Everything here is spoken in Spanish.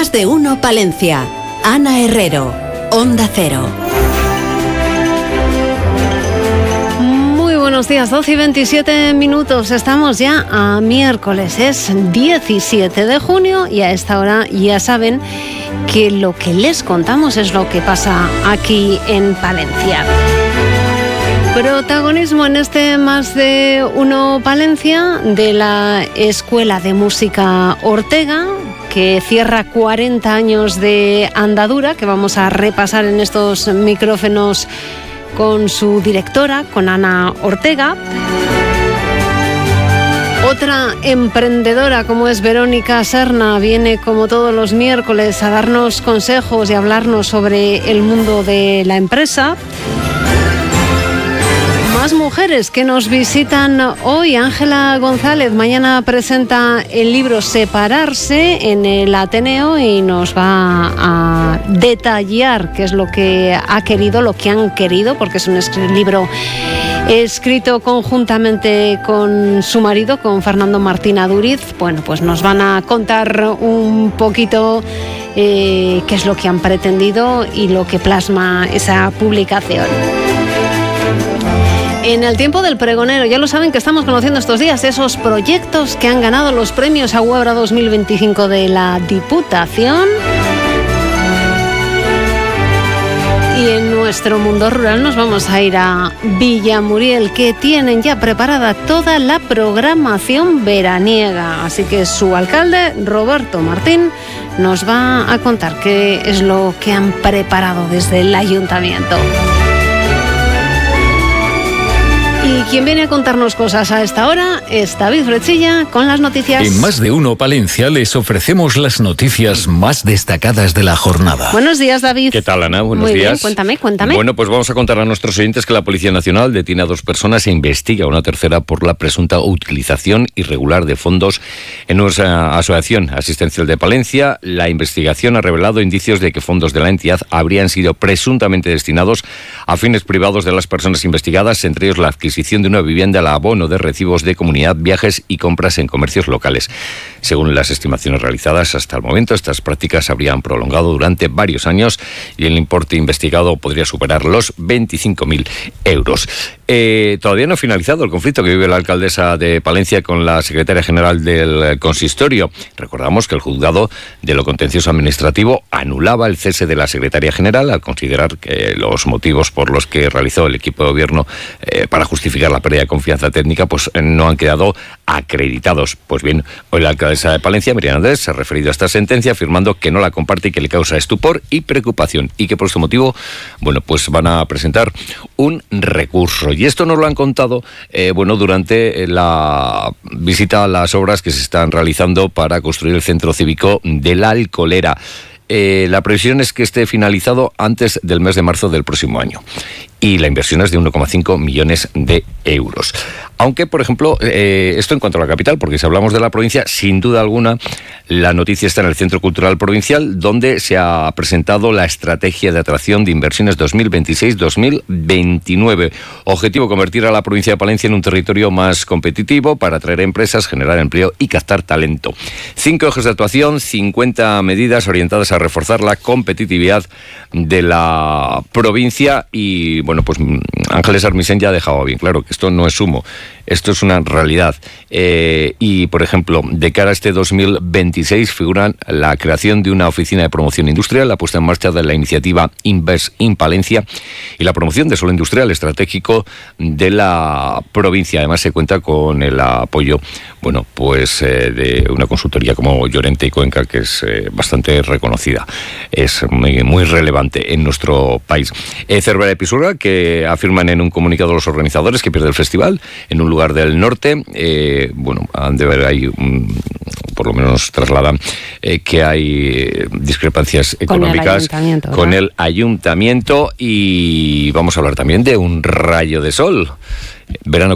Más de uno Palencia. Ana Herrero, Onda Cero. Muy buenos días, 12 y 27 minutos. Estamos ya a miércoles, es 17 de junio y a esta hora ya saben que lo que les contamos es lo que pasa aquí en Palencia. Protagonismo en este Más de uno Palencia de la Escuela de Música Ortega, que cierra 40 años de andadura, que vamos a repasar en estos micrófonos con su directora, con Ana Ortega. Otra emprendedora como es Verónica Serna viene como todos los miércoles a darnos consejos y a hablarnos sobre el mundo de la empresa. Más mujeres que nos visitan hoy. Ángela González mañana presenta el libro Separarse en el Ateneo y nos va a detallar qué es lo que ha querido, lo que han querido, porque es un libro escrito conjuntamente con su marido, con Fernando Martín Aduriz. Bueno, pues nos van a contar un poquito qué es lo que han pretendido y lo que plasma esa publicación. En el tiempo del pregonero, ya lo saben que estamos conociendo estos días esos proyectos que han ganado los premios Aguebra 2025 de la Diputación. Y en nuestro mundo rural nos vamos a ir a Villamuriel, que tienen ya preparada toda la programación veraniega. Así que su alcalde, Roberto Martín, nos va a contar qué es lo que han preparado desde el ayuntamiento. Y quien viene a contarnos cosas a esta hora es David Frechilla con las noticias. En Más de uno Palencia les ofrecemos las noticias más destacadas de la jornada. Buenos días, David. ¿Qué tal, Ana? Buenos días. Muy bien, cuéntame. Bueno, pues vamos a contar a nuestros oyentes que la Policía Nacional detiene a 2 personas e investiga a una tercera por la presunta utilización irregular de fondos en una asociación asistencial de Palencia. La investigación ha revelado indicios de que fondos de la entidad habrían sido presuntamente destinados a fines privados de las personas investigadas, entre ellos la adquisición de una vivienda, el abono de recibos de comunidad, viajes y compras en comercios locales. Según las estimaciones realizadas hasta el momento, estas prácticas habrían prolongado durante varios años y el importe investigado podría superar los 25.000 euros. Todavía no ha finalizado el conflicto que vive la alcaldesa de Palencia con la secretaria general del consistorio. Recordamos que el juzgado de lo contencioso administrativo anulaba el cese de la secretaria general al considerar que los motivos por los que realizó el equipo de gobierno para justificar la pérdida de confianza técnica pues no han quedado acreditados. Pues bien, hoy la alcaldesa de Palencia, Miriam Andrés, se ha referido a esta sentencia afirmando que no la comparte y que le causa estupor y preocupación y que por este motivo, bueno, pues van a presentar un recurso. Y esto nos lo han contado, durante la visita a las obras que se están realizando para construir el centro cívico de la Alcolera. La previsión es que esté finalizado antes del mes de marzo del próximo año. Y la inversión es de 1,5 millones de euros. Aunque, por ejemplo, esto en cuanto a la capital, porque si hablamos de la provincia, sin duda alguna, la noticia está en el Centro Cultural Provincial, donde se ha presentado la Estrategia de Atracción de Inversiones 2026-2029. Objetivo: convertir a la provincia de Palencia en un territorio más competitivo para atraer empresas, generar empleo y captar talento. 5 ejes de actuación, 50 medidas orientadas a reforzar la competitividad de la provincia y, bueno, pues Ángeles Armisen ya ha dejado bien claro que esto no es humo, esto es una realidad. Y, por ejemplo, de cara a este 2026 figuran la creación de una oficina de promoción industrial, la puesta en marcha de la iniciativa Invest in Palencia y la promoción de suelo industrial estratégico de la provincia. Además se cuenta con el apoyo, bueno, pues de una consultoría como Llorente y Cuenca, que es bastante reconocida, es muy relevante en nuestro país. Cervera y Pisurga, que afirman en un comunicado los organizadores que pierde el festival en un lugar del norte. Han de ver ahí, por lo menos trasladan que hay discrepancias económicas con el ayuntamiento. Y vamos a hablar también de un rayo de sol. Verano